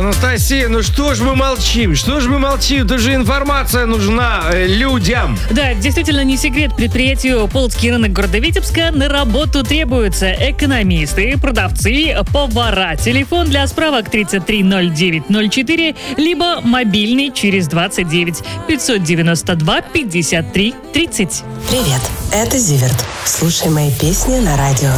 Анастасия, ну что ж мы молчим? Что ж мы молчим? Тут же информация нужна людям. Да, действительно не секрет. Предприятию «Полоцкий рынок» города Витебска на работу требуются экономисты, продавцы, повара. Телефон для справок 330904, либо мобильный через 29 592 53 30. Привет, это Зиверт. Слушай мои песни на радио